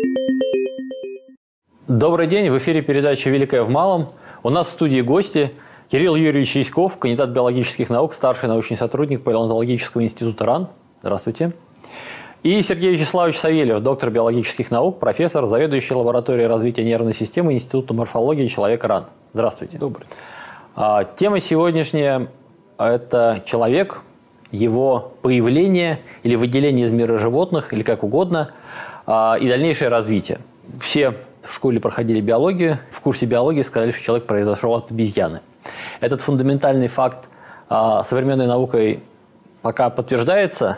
Добрый день, в эфире передача «Великое в малом». У нас в студии гости Кирилл Юрьевич Яськов, кандидат биологических наук, старший научный сотрудник Палеонтологического института РАН. Здравствуйте. И Сергей Вячеславович Савельев, доктор биологических наук, профессор, заведующий лабораторией развития нервной системы Института морфологии человека РАН. Здравствуйте. Добрый. Тема сегодняшняя – это человек, его появление или выделение из мира животных, или как угодно, и дальнейшее развитие. Все в школе проходили биологию, в курсе биологии сказали, что человек произошел от обезьяны. Этот фундаментальный факт современной наукой пока подтверждается,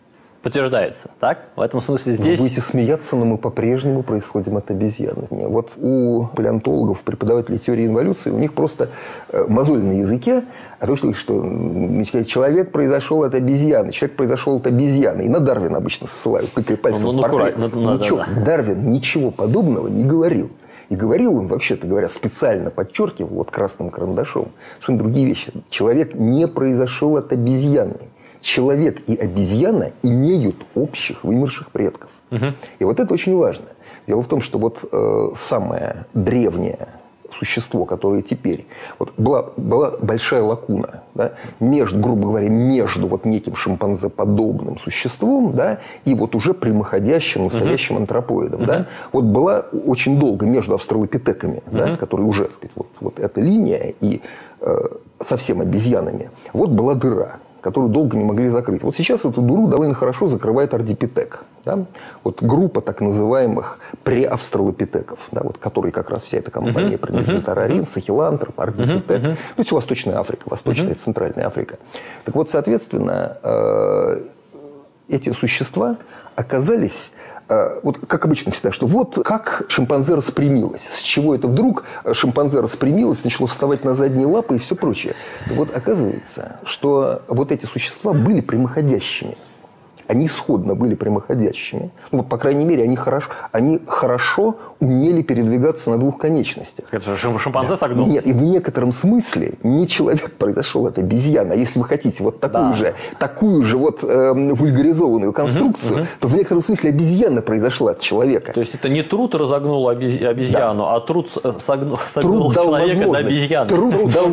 так? В этом смысле здесь... Вы будете смеяться, но мы по-прежнему происходим от обезьяны. Вот у палеонтологов, преподавателей теории эволюции, у них просто мозоль на языке, а то, что человек произошел от обезьяны, человек произошел от обезьяны. И на Дарвина обычно ссылают, тыкая пальцем в портрет. Дарвин ничего подобного не говорил. И говорил он, вообще-то говоря, специально подчеркивал вот красным карандашом, что другие вещи. Человек не произошел от обезьяны. Человек и обезьяна имеют общих вымерших предков. И вот это очень важно. Дело в том, что вот самое древнее существо, которое теперь... Вот была большая лакуна, да, между, грубо говоря, между вот неким шимпанзеподобным существом, да, и вот уже прямоходящим настоящим антропоидом. Да. Вот была очень долго между австралопитеками, да, которые уже, так сказать, вот эта линия, и совсем обезьянами. Вот была дыра, которую долго не могли закрыть. Вот сейчас эту дыру довольно хорошо закрывает ардипитек. Да? Вот группа так называемых преавстралопитеков, да, вот, которые как раз вся эта компания принадлежит: Арарин, Сахилантроп, ардипитек. Ну, это все Восточная Африка, Восточная и Центральная Африка. Так вот, соответственно, эти существа оказались... Вот как обычно всегда, что вот как шимпанзе распрямилось. С чего это вдруг шимпанзе распрямилось, начало вставать на задние лапы и все прочее. Так вот, оказывается, что вот эти существа были прямоходящими. Они исходно были прямоходящими. Ну, по крайней мере, они хорошо умели передвигаться на двух конечностях. Это же шимпанзе согнулся? Нет, и в некотором смысле не человек произошел от обезьяны. А если вы хотите вот такую же вот вульгаризованную конструкцию, то в некотором смысле обезьяна произошла от человека. То есть это не труд разогнул обезьяну, а труд согнул человека до обезьяны. Труд дал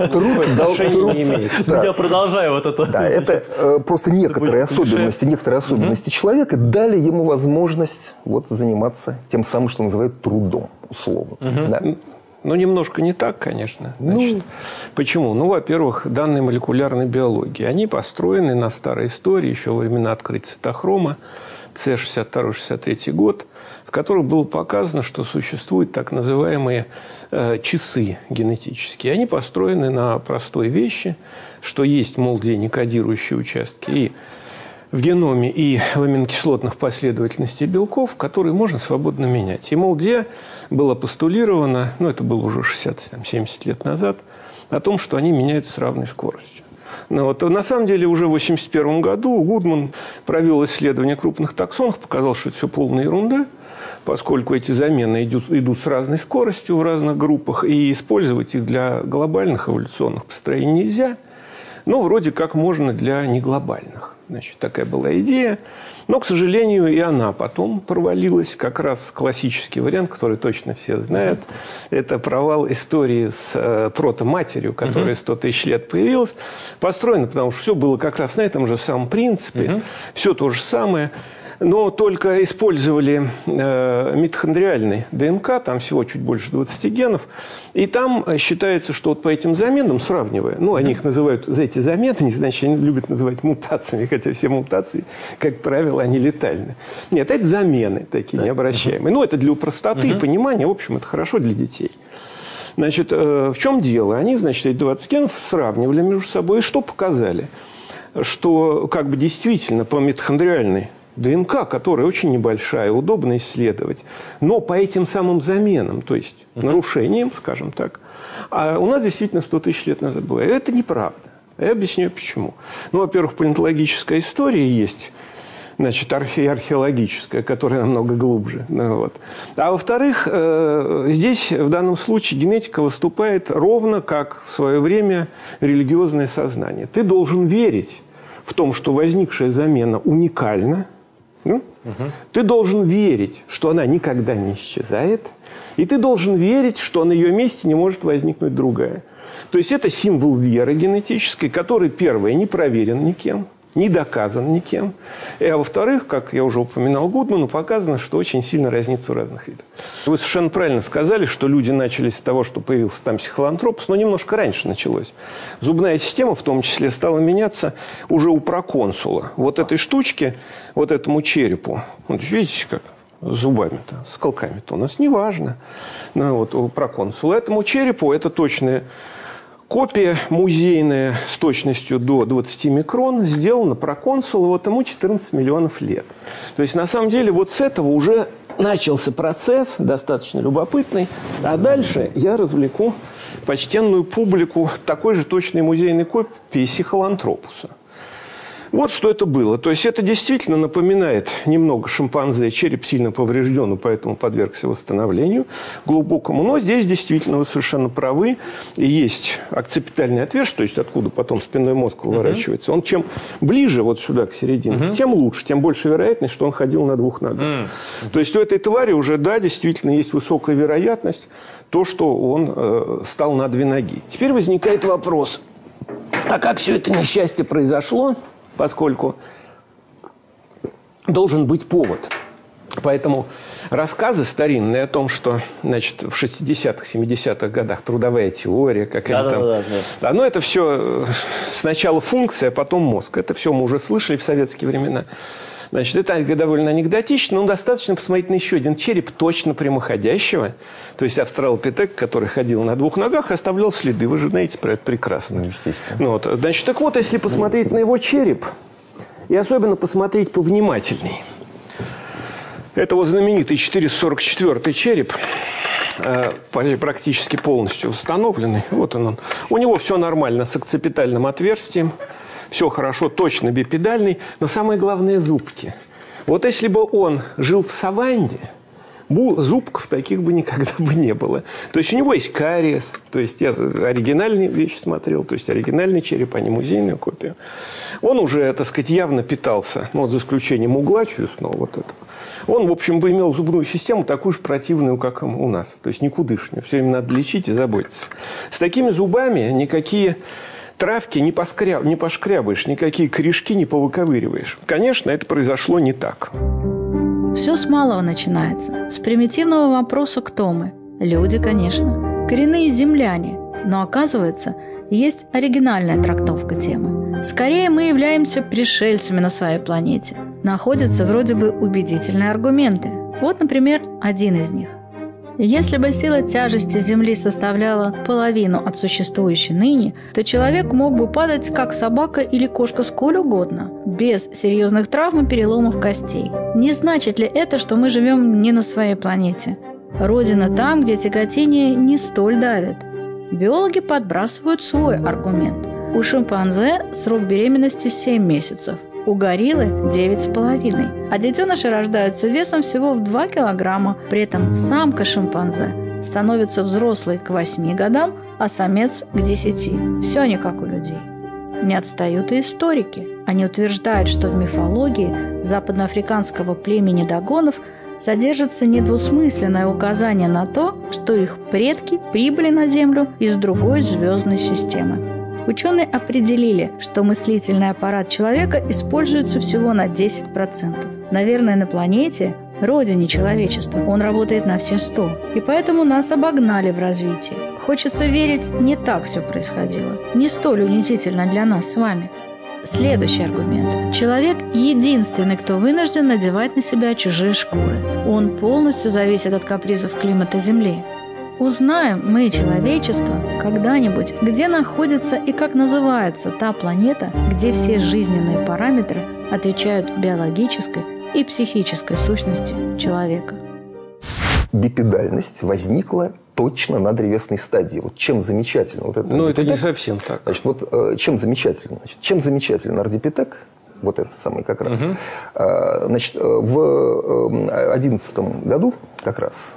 не имеет. Я продолжаю вот это. Да, это просто некоторые особенности человека дали ему возможность вот заниматься тем самым, что называют трудом, условно. Да. Ну, немножко не так, конечно. Значит, почему? Ну, во-первых, данные молекулярной биологии. Они построены на старой истории, еще во времена открытия цитохрома, С62-63 год, в которых было показано, что существуют так называемые часы генетические. Они построены на простой вещи, что есть, мол, некодирующие участки и в геноме, и в аминокислотных последовательностей белков, которые можно свободно менять. И, мол, где было постулировано, ну, это было уже 60-70 лет назад, о том, что они меняются с равной скоростью. Ну, вот, на самом деле, уже в 1981 году Гудман провел исследование крупных таксонов, показал, что это все полная ерунда, поскольку эти замены идут с разной скоростью в разных группах, и использовать их для глобальных эволюционных построений нельзя, но вроде как можно для неглобальных. Значит, такая была идея. Но, к сожалению, и она потом провалилась. Как раз классический вариант, который точно все знают. Это провал истории с протоматерью, которая 100 тысяч лет появилась. Построена, потому что все было как раз на этом же самом принципе. Все то же самое. Но только использовали митохондриальный ДНК, там всего чуть больше 20 генов. И там считается, что вот по этим заменам, сравнивая, ну, они их называют за эти замены, не значит, они любят называть мутациями, хотя все мутации, как правило, они летальны. Нет, это замены такие необращаемые. Ну, это для простоты и понимания, в общем, это хорошо для детей. Значит, в чем дело? Они, значит, эти 20 генов сравнивали между собой. И что показали? Что как бы действительно по митохондриальной ДНК, которая очень небольшая, удобно исследовать, но по этим самым заменам, то есть нарушениям, скажем так, а у нас действительно 100 тысяч лет назад было. Это неправда. Я объясню, почему. Ну, во-первых, палеонтологическая история есть, значит, археологическая, которая намного глубже. Ну, вот. А во-вторых, здесь в данном случае генетика выступает ровно как в свое время религиозное сознание. Ты должен верить в том, что возникшая замена уникальна, Ты должен верить, что она никогда не исчезает, и ты должен верить, что на ее месте не может возникнуть другая. То есть это символ веры генетической, который, первое, не проверен никем, не доказан никем. А во-вторых, как я уже упоминал Гудману, показано, что очень сильно разнится у разных видов. Вы совершенно правильно сказали, что люди начали с того, что появился там психолантропус, но немножко раньше началось. Зубная система, в том числе, стала меняться уже у проконсула. Вот этой штучке, вот этому черепу. Вот видите, как зубами-то, с колками-то у нас не важно. Ну, вот у проконсула. Этому черепу это точная копия музейная с точностью до 20 микрон сделана проконсула, вот ему 14 миллионов лет. То есть, на самом деле, вот с этого уже начался процесс, достаточно любопытный. А дальше я развлеку почтенную публику такой же точной музейной копии сихолантропуса. Вот что это было. То есть это действительно напоминает немного шимпанзе. Череп сильно поврежден, поэтому подвергся восстановлению глубокому. Но здесь действительно вы совершенно правы. Есть окципитальный отверстие, то есть откуда потом спинной мозг выворачивается. Он чем ближе вот сюда к середине, тем лучше, тем больше вероятность, что он ходил на двух ногах. То есть у этой твари уже, да, действительно есть высокая вероятность, то, что он стал на две ноги. Теперь возникает вопрос, а как все это несчастье произошло? Поскольку должен быть повод. Поэтому рассказы старинные о том, что, значит, в 60-х, 70-х годах трудовая теория, какая-то там... Ну, это все сначала функция, а потом мозг. Это все мы уже слышали в советские времена. Значит, это довольно анекдотично, но достаточно посмотреть на еще один череп точно прямоходящего. То есть австралопитек, который ходил на двух ногах, оставлял следы. Вы же знаете про это прекрасно. Естественно. Ну, вот. Значит, так вот, если посмотреть на его череп, и особенно посмотреть повнимательней. Это вот знаменитый 444-й череп, практически полностью восстановленный. Вот он. У него все нормально с окципитальным отверстием. Все хорошо, точно бипедальный, но самое главное – зубки. Вот если бы он жил в саванне, зубков таких бы никогда бы не было. То есть у него есть кариес, то есть я оригинальные вещи смотрел, то есть оригинальный череп, а не музейную копию. Он уже, так сказать, явно питался, ну, вот за исключением угла челюстного вот этого. Он, в общем, бы имел зубную систему такую же противную, как у нас. То есть никудышную. Все время надо лечить и заботиться. С такими зубами никакие... травки не пошкрябаешь, никакие корешки не повыковыриваешь. Конечно, это произошло не так. Все с малого начинается. С примитивного вопроса, кто мы. Люди, конечно. Коренные земляне. Но оказывается, есть оригинальная трактовка темы. Скорее, мы являемся пришельцами на своей планете. Находятся вроде бы убедительные аргументы. Вот, например, один из них. Если бы сила тяжести Земли составляла половину от существующей ныне, то человек мог бы падать как собака или кошка сколь угодно, без серьезных травм и переломов костей. Не значит ли это, что мы живем не на своей планете? Родина там, где тяготение не столь давит. Биологи подбрасывают свой аргумент. У шимпанзе срок беременности 7 месяцев. У гориллы 9,5, а детеныши рождаются весом всего в 2 килограмма. При этом самка шимпанзе становится взрослой к 8 годам, а самец к 10. Все не как у людей. Не отстают и историки. Они утверждают, что в мифологии западноафриканского племени догонов содержится недвусмысленное указание на то, что их предки прибыли на Землю из другой звездной системы. Ученые определили, что мыслительный аппарат человека используется всего на 10%. Наверное, на планете, родине человечества, он работает на все 100. И поэтому нас обогнали в развитии. Хочется верить, не так все происходило. Не столь унизительно для нас с вами. Следующий аргумент. Человек единственный, кто вынужден надевать на себя чужие шкуры. Он полностью зависит от капризов климата Земли. Узнаем мы, человечество, когда-нибудь, где находится и как называется та планета, где все жизненные параметры отвечают биологической и психической сущности человека. Бипедальность возникла точно на древесной стадии. Вот чем замечательно вот это. Ну, это не совсем так. Значит, вот чем замечательно? Значит, чем замечателен ардипитек? Вот этот самый как раз. Значит, в 2011 году как раз,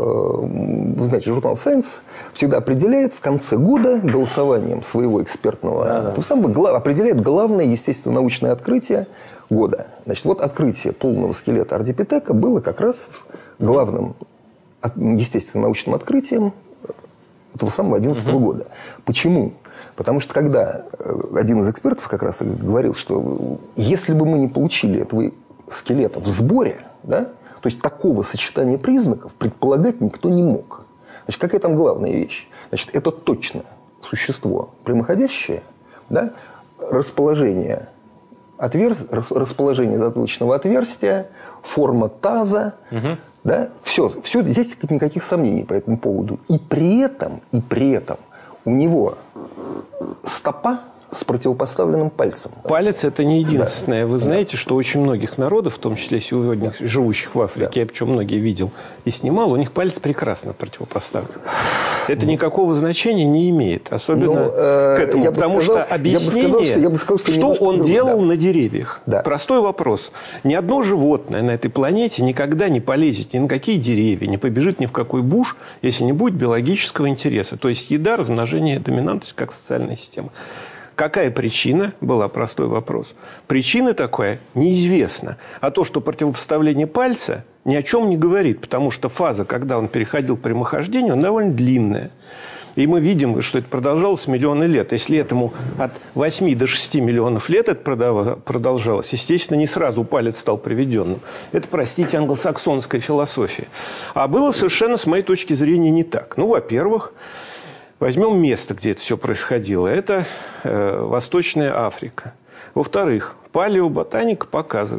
вы знаете, журнал Science всегда определяет в конце года голосованием своего экспертного, определяет главное естественно-научное открытие года. Значит, вот открытие полного скелета ардипитека было как раз главным, естественно, научным открытием этого самого 2011 года. Почему? Потому что когда один из экспертов как раз говорил, что если бы мы не получили этого скелета в сборе, да, то есть такого сочетания признаков предполагать никто не мог. Значит, какая там главная вещь? Значит, это точно существо прямоходящее, да, расположение затылочного отверстия, форма таза, да, все, здесь никаких сомнений по этому поводу. И при этом у него стопа с противопоставленным пальцем. Палец – это не единственное. Вы знаете, что очень многих народов, в том числе сегодня живущих в Африке, я причем многие видел и снимал, у них палец прекрасно противопоставлен. Это никакого значения не имеет. Особенно к этому. Потому что объяснение, что он делал на деревьях. Да. Простой вопрос. Ни одно животное на этой планете никогда не полезет ни на какие деревья, не побежит ни в какой буш, если не будет биологического интереса. То есть еда, размножение, доминантность как социальная система. Какая причина? Была простой вопрос. Причина такая неизвестна. А то, что противопоставление пальца ни о чем не говорит, потому что фаза, когда он переходил к прямохождению, она довольно длинная. И мы видим, что это продолжалось миллионы лет. Если этому от 8 до 6 миллионов лет это продолжалось, естественно, не сразу палец стал приведенным. Это, простите, англосаксонская философия. А было совершенно, с моей точки зрения, не так. Ну, во-первых, возьмем место, где это все происходило. Это Восточная Африка. Во-вторых, палеоботаника показывает,